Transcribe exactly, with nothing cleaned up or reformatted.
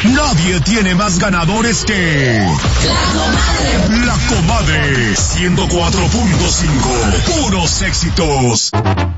Nadie tiene más ganadores que La Comadre. La Comadre ciento cuatro punto cinco. Puros éxitos.